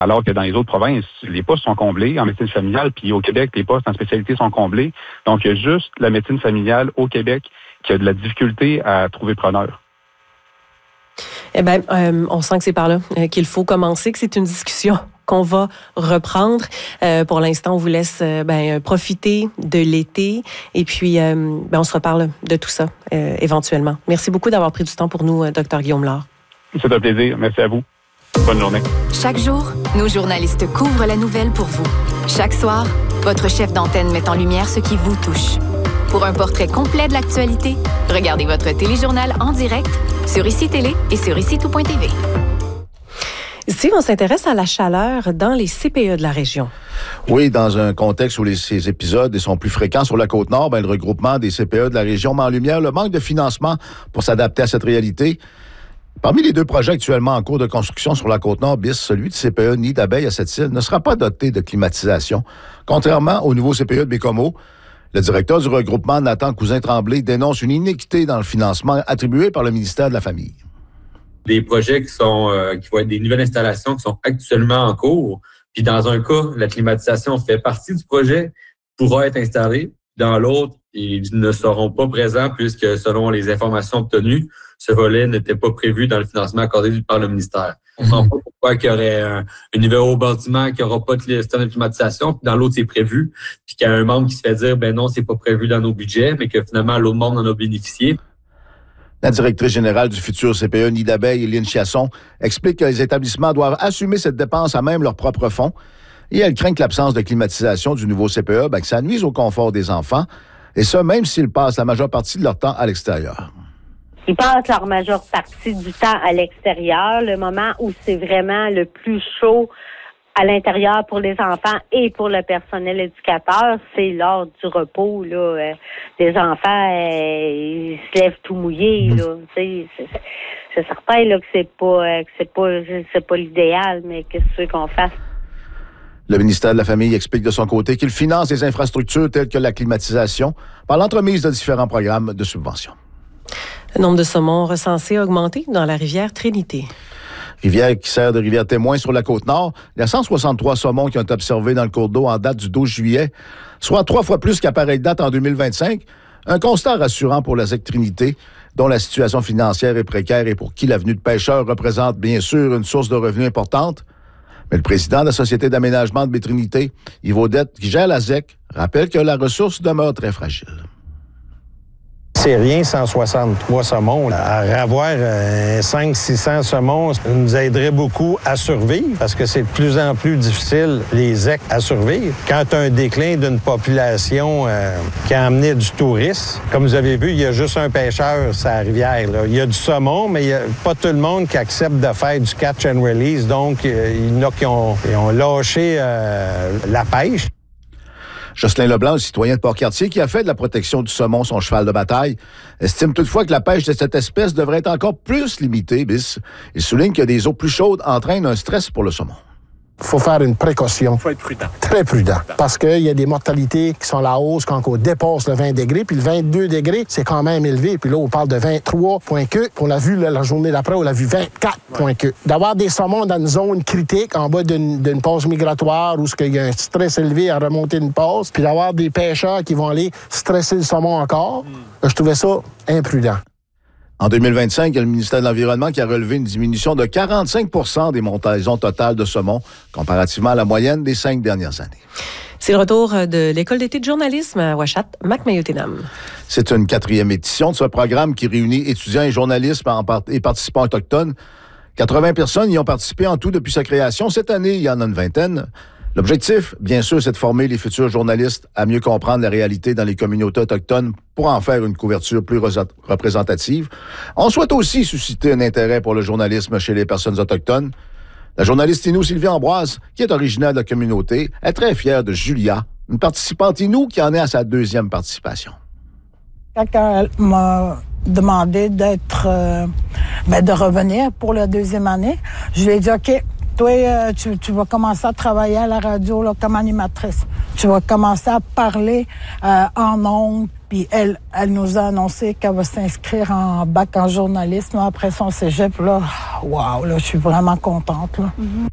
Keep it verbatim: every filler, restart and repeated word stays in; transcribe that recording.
Alors que dans les autres provinces, les postes sont comblés en médecine familiale, puis au Québec, les postes en spécialité sont comblés. Donc, il y a juste la médecine familiale au Québec qui a de la difficulté à trouver preneur. Eh bien, euh, on sent que c'est par là euh, qu'il faut commencer, que c'est une discussion qu'on va reprendre. Euh, pour l'instant, on vous laisse euh, ben, profiter de l'été et puis euh, ben, on se reparle de tout ça euh, éventuellement. Merci beaucoup d'avoir pris du temps pour nous, euh, docteur Guillaume Lard. C'est un plaisir. Merci à vous. Bonne journée. Chaque jour, nos journalistes couvrent la nouvelle pour vous. Chaque soir, votre chef d'antenne met en lumière ce qui vous touche. Pour un portrait complet de l'actualité, regardez votre téléjournal en direct sur Ici Télé et sur ici tout point t v. Ici, on s'intéresse à la chaleur dans les C P E de la région. Oui, dans un contexte où les, ces épisodes sont plus fréquents sur la Côte-Nord, ben, le regroupement des C P E de la région met en lumière le manque de financement pour s'adapter à cette réalité. Parmi les deux projets actuellement en cours de construction sur la Côte-Nord, bis, celui du C P E Nid d'abeilles à Sept-Îles ne sera pas doté de climatisation. Contrairement au nouveau C P E de Bécomo, le directeur du regroupement, Nathan Cousin-Tremblay, dénonce une inéquité dans le financement attribué par le ministère de la Famille. Des projets qui sont euh, qui vont être des nouvelles installations qui sont actuellement en cours. Puis dans un cas, la climatisation fait partie du projet, pourra être installée. Dans l'autre, ils ne seront pas présents puisque, selon les informations obtenues, ce volet n'était pas prévu dans le financement accordé par le ministère. On ne comprend pas pourquoi il y aurait un, un nouveau bâtiment qui n'aura pas de système de climatisation, puis dans l'autre, c'est prévu. Puis qu'il y a un membre qui se fait dire, ben non, c'est pas prévu dans nos budgets, mais que finalement, l'autre membre en a bénéficié. La directrice générale du futur C P E Nid d'abeilles, Lynne Chiasson, explique que les établissements doivent assumer cette dépense à même leurs propres fonds. Et elle craint que l'absence de climatisation du nouveau C P E, ben, que ça nuise au confort des enfants. Et ça, même s'ils passent la majeure partie de leur temps à l'extérieur. Ils passent leur majeure partie du temps à l'extérieur. Le moment où c'est vraiment le plus chaud à l'intérieur pour les enfants et pour le personnel éducateur, c'est lors du repos. Là, euh, les enfants, euh, ils se lèvent tout mouillés. Là, c'est, c'est, c'est certain là, que c'est pas, euh, que c'est pas, c'est pas l'idéal, mais qu'est-ce que tu veux qu'on fasse? Le ministère de la Famille explique de son côté qu'il finance des infrastructures telles que la climatisation par l'entremise de différents programmes de subvention. Le nombre de saumons recensés a augmenté dans la rivière Trinité. Rivière qui sert de rivière témoin sur la Côte-Nord. Il y a cent soixante-trois saumons qui ont été observés dans le cours d'eau en date du douze juillet, soit trois fois plus qu'à pareille date en deux mille vingt-cinq. Un constat rassurant pour la Z E C Trinité, dont la situation financière est précaire et pour qui l'avenue de pêcheurs représente bien sûr une source de revenus importante. Mais le président de la Société d'aménagement de Baie-Trinité, Yves Audette, qui gère la Z E C, rappelle que la ressource demeure très fragile. C'est rien, cent soixante-trois saumons. À avoir euh, cinq cents à six cents saumons, ça nous aiderait beaucoup à survivre parce que c'est de plus en plus difficile, les Z E C, à survivre. Quand tu as un déclin d'une population euh, qui a amené du tourisme, comme vous avez vu, il y a juste un pêcheur sur la rivière. Là. Il y a du saumon, mais il n'y a pas tout le monde qui accepte de faire du catch and release. Donc, euh, il y en a qui ont, qui ont lâché euh, la pêche. Jocelyn Leblanc, le citoyen de Port-Cartier, qui a fait de la protection du saumon son cheval de bataille, estime toutefois que la pêche de cette espèce devrait être encore plus limitée. Bis. Il souligne que des eaux plus chaudes entraînent un stress pour le saumon. Il faut faire une précaution. Il faut être prudent. Très prudent. Parce qu'il y a des mortalités qui sont à la hausse quand on dépasse le vingt degrés. Puis le vingt-deux degrés, c'est quand même élevé. Puis là, on parle de vingt-trois point deux. On l'a vu là, la journée d'après, on l'a vu vingt-quatre point deux. D'avoir des saumons dans une zone critique, en bas d'une, d'une passe migratoire où il y a un stress élevé à remonter une passe, puis d'avoir des pêcheurs qui vont aller stresser le saumon encore, mm. je trouvais ça imprudent. En deux mille vingt-cinq, il y a le ministère de l'Environnement qui a relevé une diminution de quarante-cinq pour cent des montaisons totales de saumon, comparativement à la moyenne des cinq dernières années. C'est le retour de l'École d'été de journalisme à Ouachat, Macmayotenam. C'est une quatrième édition de ce programme qui réunit étudiants et journalistes et participants autochtones. quatre-vingts personnes y ont participé en tout depuis sa création. Cette année, il y en a une vingtaine. L'objectif, bien sûr, c'est de former les futurs journalistes à mieux comprendre la réalité dans les communautés autochtones pour en faire une couverture plus représentative. On souhaite aussi susciter un intérêt pour le journalisme chez les personnes autochtones. La journaliste Inou Sylvie Ambroise, qui est originaire de la communauté, est très fière de Julia, une participante Inou qui en est à sa deuxième participation. Quand elle m'a demandé d'être, euh, ben de revenir pour la deuxième année, je lui ai dit « OK, toi, euh, tu, tu vas commencer à travailler à la radio là, comme animatrice. Tu vas commencer à parler euh, en ondes. » Puis elle, elle nous a annoncé qu'elle va s'inscrire en bac en journalisme après son cégep. Là, waouh, là, je suis vraiment contente. Là. Mm-hmm.